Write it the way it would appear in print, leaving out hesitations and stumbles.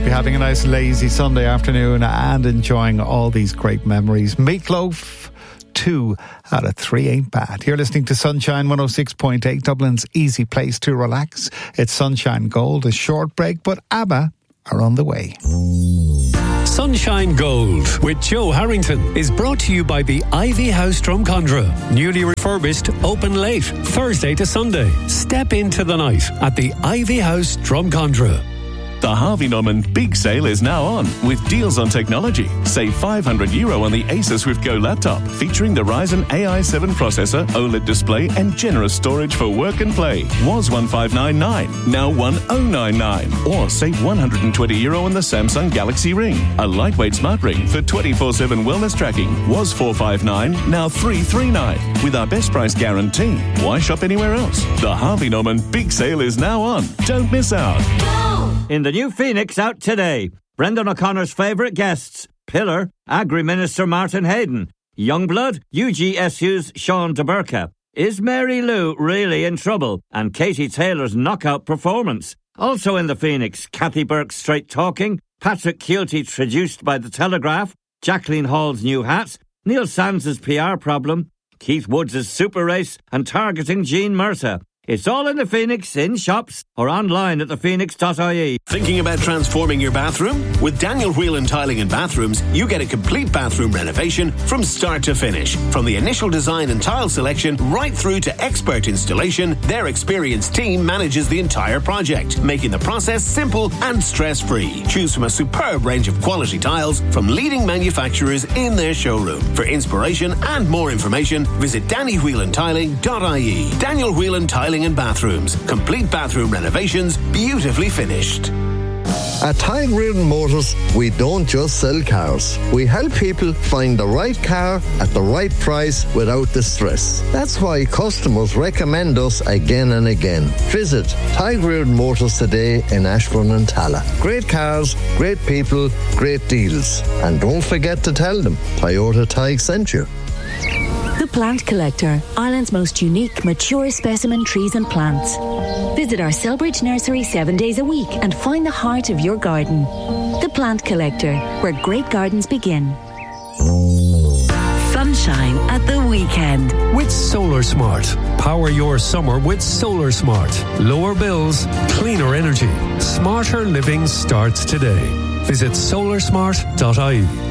be having a nice lazy Sunday afternoon and enjoying all these great memories. Meatloaf, 2 out of 3 ain't bad. You're listening to Sunshine 106.8, Dublin's easy place to relax. It's Sunshine Gold, a short break, but ABBA are on the way. Sunshine Gold with Joe Harrington is brought to you by the Ivy House Drumcondra. Newly refurbished, open late, Thursday to Sunday. Step into the night at the Ivy House Drumcondra. The Harvey Norman Big Sale is now on with deals on technology. Save €500 on the Asus Swift Go laptop featuring the Ryzen AI7 processor, OLED display and generous storage for work and play. Was $1,599, now $1,099. Or save €120 on the Samsung Galaxy Ring. A lightweight smart ring for 24/7 wellness tracking. Was $459, now $339. With our best price guarantee. Why shop anywhere else? The Harvey Norman Big Sale is now on. Don't miss out. In the new Phoenix out today, Brendan O'Connor's favourite guests, Pillar, Agri-Minister Martin Hayden, Youngblood, UGSU's Sean DeBurka. Is Mary Lou really in trouble? And Katie Taylor's knockout performance. Also in the Phoenix, Kathy Burke's straight talking, Patrick Keelty traduced by The Telegraph, Jacqueline Hall's new hats, Neil Sands' PR problem, Keith Woods' super race and targeting Jean Murtagh. It's all in the Phoenix, in shops or online at thephoenix.ie. Thinking about transforming your bathroom? With Daniel Whelan Tiling and Bathrooms, you get a complete bathroom renovation from start to finish. From the initial design and tile selection right through to expert installation, their experienced team manages the entire project, making the process simple and stress-free. Choose from a superb range of quality tiles from leading manufacturers in their showroom. For inspiration and more information, visit DannyWhelanTiling.ie. Daniel Whelan Tiling and Bathrooms. Complete bathroom renovations, beautifully finished. At Tyrone Motors, we don't just sell cars. We help people find the right car at the right price without the stress. That's why customers recommend us again and again. Visit Tyrone Motors today in Ashbourne and Tala. Great cars, great people, great deals. And don't forget to tell them Toyota Tig sent you. The Plant Collector, Ireland's most unique, mature specimen trees and plants. Visit our Selbridge nursery 7 days a week and find the heart of your garden. The Plant Collector, where great gardens begin. Sunshine at the weekend. With Solar Smart. Power your summer with Solar Smart. Lower bills, cleaner energy. Smarter living starts today. Visit solarsmart.ie.